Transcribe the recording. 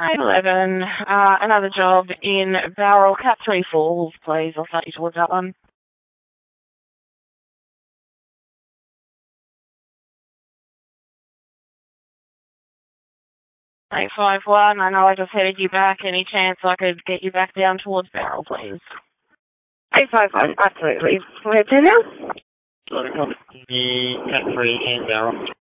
811, another job in Bowral, Cat 3 Falls, please. I'll start you towards that one. 851, I know I just headed you back. Any chance I could get you back down towards Bowral, please? 851, absolutely. Where's it now? The Cat 3 and Bowral.